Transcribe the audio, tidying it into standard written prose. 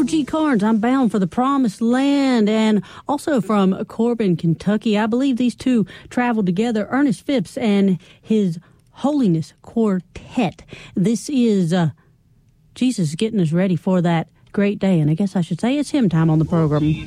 G. Carnes, I'm Bound for the Promised Land, and also from Corbin, Kentucky. I believe these two traveled together, Ernest Phipps and his Holiness Quartet. This is Jesus getting us ready for that great day, and I guess I should say it's hymn time on the program.